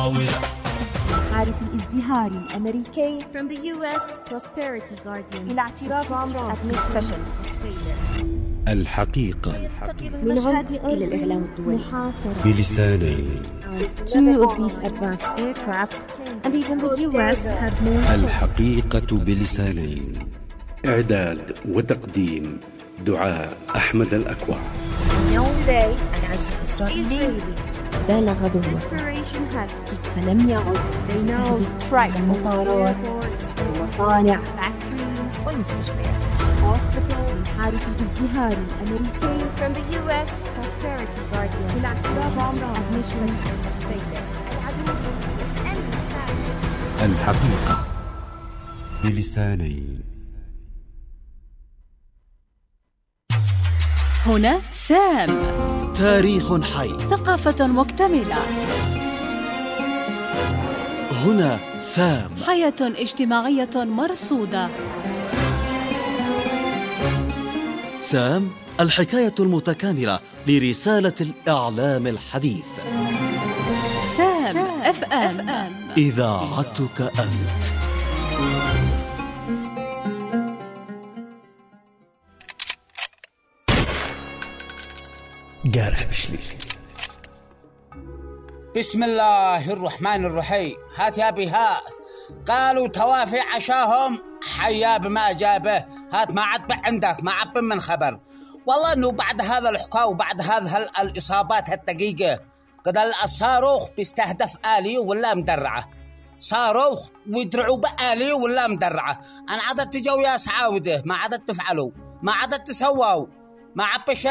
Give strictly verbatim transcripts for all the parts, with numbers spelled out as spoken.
متطاولة. حارس الازدهار الأمريكي from the يو إس Prosperity Guardian إلى اعتراف ترامب Special الحقيقة من عمق إلى الإعلام الدولي بلسانين. Two of these advanced aircraft and even the يو إس have more. الحقيقة بلسانين. إعداد وتقديم دعاء أحمد الأكوع. يوم داي العز الإسرائيلي بالغ ذروته فلم يعد يستهدف المطارات والمصانع والمستشفيات. الحارس الازدهاري الأمريكي from the يو إس Prosperity Guardian إلى اعتراف Admission الحقيقة بلسانين. هنا سام، تاريخ حي، ثقافة مكتملة. هنا سام، حياة اجتماعية مرصودة. سام، الحكاية المتكاملة لرسالة الإعلام الحديث. سام اف ام، إذاعتك أنت. قارح بشلي. بسم الله الرحمن الرحيم. هات يا بي هات. قالوا توافي عشاهم حيا بما جابه. هات ما عد عندك ما عد من خبر. والله انه بعد هذا الحكاية وبعد هذا الاصابات الدقيقة قد الصاروخ بيستهدف آلي ولا مدرعة. صاروخ ويدرعوا بآلي ولا مدرعة. أنا عدد تجوا يا سعاودة ما عدد تفعلوا ما عدد تسووا ما عبش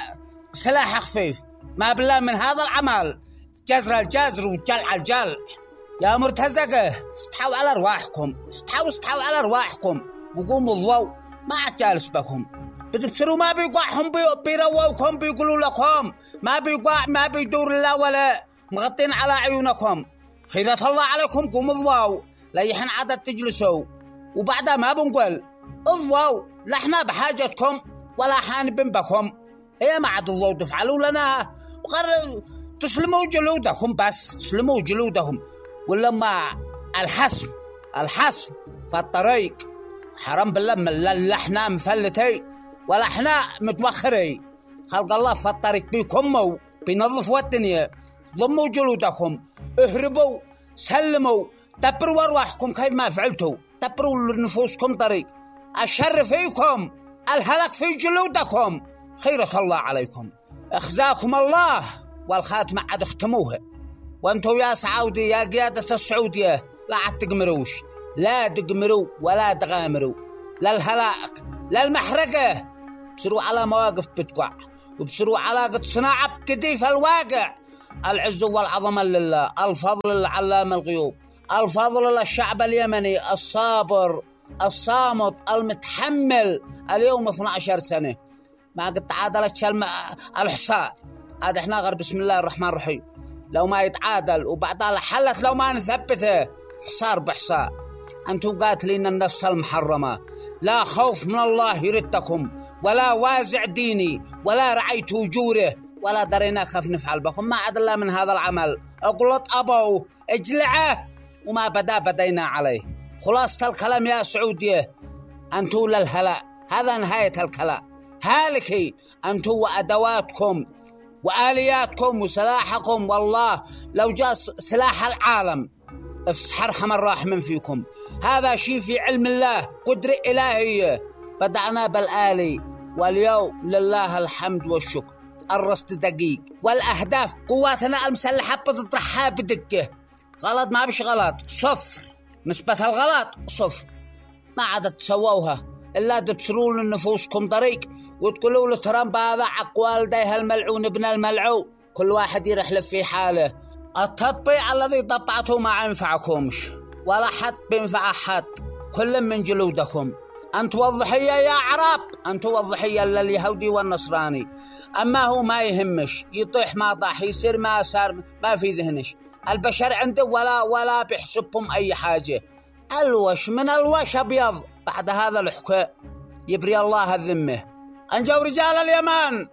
سلاح خفيف. ما بالله من هذا العمل جزر الجزر وجلع الجلع. يا مرتزقة استحوا على أرواحكم. استحوا استحوا على أرواحكم وقوموا ضووا ما عاد جالس بكم. بتبصروا ما بيقعهم بي بيرووكم بيقولوا لكم ما بيقع ما بيدور لا ولا مغطين على عيونكم. خيرة الله عليكم قوموا ضووا لا يحن عدد تجلسوا وبعدها ما بنقول اضووا لا احنا بحاجتكم ولا حان بنبكم. هي ما عاد الله تفعلوا لنا وقرروا تسلموا جلودهم بس تسلموا جلودهم. ولما الحسم الحسم في الطريق حرام بالله لا احنا مفلتي ولا احنا متوخري. خلق الله في الطريق بيكموا بينظفوا الدنيا. ضموا جلودكم اهربوا سلموا دبروا أرواحكم كيف ما فعلتوا. دبروا لنفوسكم طريق. الشر فيكم الهلك في جلودكم. خيرة الله عليكم. اخزاكم الله والخاتمة عاد اختموها. وانتوا يا سعودي يا قيادة السعودية لا عاد تقمروش لا تقمروا ولا تغامروا لا الهلاك لا المحرقة. بصروا على مواقف بتقع وبصروا على قد صناعة بكديف الواقع. العز والعظمة لله. الفضل للعلام الغيوب. الفضل للشعب اليمني الصابر الصامت المتحمل. اليوم اثنتي عشرة سنة ما قد تعادلت شلم الحصار. هذا احنا غير بسم الله الرحمن الرحيم. لو ما يتعادل وبعدها حلت لو ما نثبته حصار بحصار. أنتم قاتلين النفس المحرمة. لا خوف من الله يردكم ولا وازع ديني ولا رعيت وجوره ولا درينا كيف نفعل بكم. ما عاد الله من هذا العمل. أقولت أبوه اجلعه وما بدا بدينا عليه. خلاصة الكلام يا سعودية أنتم للهلاء. هذا نهاية الكلام. هالكي أنتم وأدواتكم وآلياتكم وسلاحكم. والله لو جاء سلاح العالم افسحر حمر راح من فيكم. هذا شيء في علم الله قدر إلهية. بدأنا بالآلي واليوم لله الحمد والشكر. الرصد دقيق والأهداف قواتنا المسلحة بتطرحها بدقة. غلط ما بش غلط صفر. نسبة الغلط صفر. ما عاد تسووها إلا تبصرون لنفوسكم طريق وتقولوا لترامب هذا عق والديه الملعون ابن الملعون. كل واحد يرحلف في حاله. التطبيع الذي طبعته ما ينفعكمش ولا حد بينفع حد. كل من جلودكم. أنتوا الضحية يا عرب. أنتوا الضحية لليهودي والنصراني. أما هو ما يهمش يطيح ما طاح يصير ما صار ما في ذهنش. البشر عنده ولا ولا بيحسبهم أي حاجة. الوش من الوش أبيض. بعد هذا الحكاية يبري الله الذمة. أنجوا رجال اليمن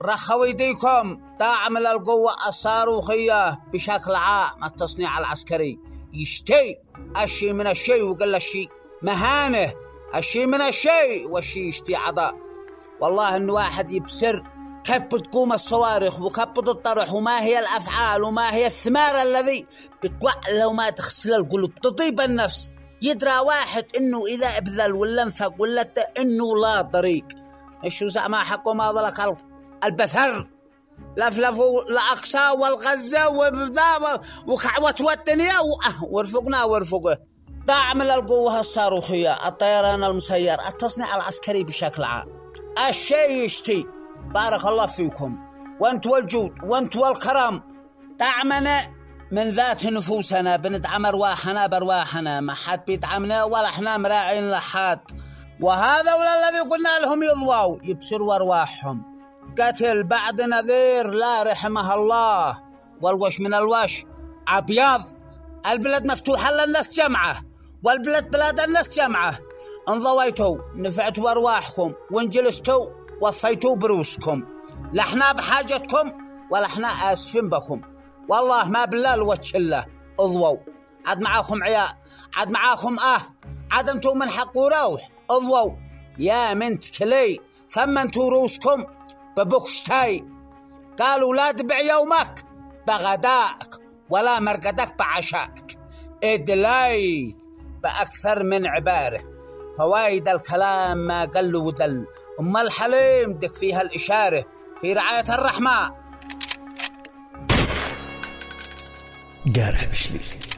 رخوا يديكم. داعم للقوة الصاروخية بشكل عام التصنيع العسكري يشتي الشيء من الشيء وقال الشيء مهانه، الشيء من الشيء والشيء يشتي عضاء. والله إن واحد يبصر كيف بتقوم الصواريخ وكيف بتطرح وما هي الأفعال وما هي الثمار الذي بتقع لو ما تغسل القلوب تطيب النفس. يدرى واحد إنه إذا أبذل ولا انفق ولا إنه لا طريق. إيش زعما حقه ما ظلك البثر لفلفوا الأقصى والغزة وبذا وكعوة والدنيا ورفقنا ورفقه. دعم للقوة الصاروخية، الطيران المسير، التصنيع العسكري بشكل عام. الشيء يشتي. بارك الله فيكم وانت والجود وانت والكرم. دعمنا من ذات نفوسنا، بندعم أرواحنا برواحنا، ما حد بيدعمنا ولا احنا مراعين لحد. وهذا ولا الذي قلنا لهم يضووا يبصروا أرواحهم. قتل بعد نذير لا رحمه الله، والوش من الوش أبيض. البلد مفتوحة للناس جمعة، والبلد بلاد الناس جمعة. انضويتوا نفعتوا أرواحكم وانجلستوا وفيتوا بروسكم. لحنا بحاجتكم ولا احنا آسفين بكم. والله ما بالله الوتشلة اضووا. عاد معاكم عيال، عاد معاكم اه، عاد انتوا من حق وروح اضووا. يا منت كلي ثمنتوا روسكم ببوكشتاي. قالوا لا تبع يومك بغدائك ولا مرقدك بعشائك. ادليت بأكثر من عبارة. فوايد الكلام ما قل ودل. أم الحليم دك فيها الإشارة في رعاية الرحمة. قارح بشلي